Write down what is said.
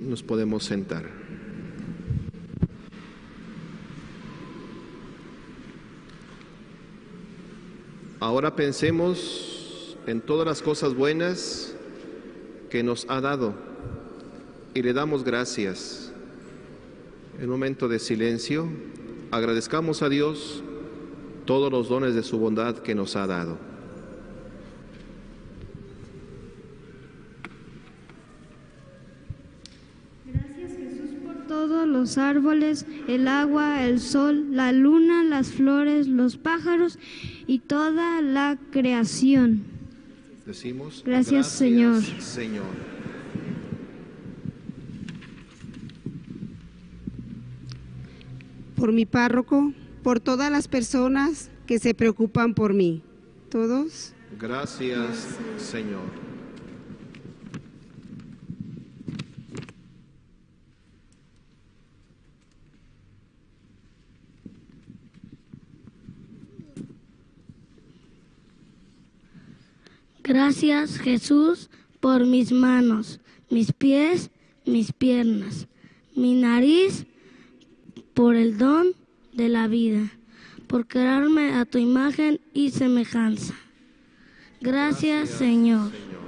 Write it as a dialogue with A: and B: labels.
A: Nos podemos sentar. Ahora pensemos en todas las cosas buenas que nos ha dado y le damos gracias. En un momento de silencio, agradezcamos a Dios todos los dones de su bondad que nos ha dado.
B: Todos los árboles, el agua, el sol, la luna, las flores, los pájaros y toda la creación.
A: Decimos,
B: gracias Señor.
A: Señor.
C: Por mi párroco, por todas las personas que se preocupan por mí. ¿Todos?
A: Gracias, Señor.
D: Gracias, Jesús, por mis manos, mis pies, mis piernas, mi nariz, por el don de la vida, por crearme a tu imagen y semejanza. Gracias, Señor.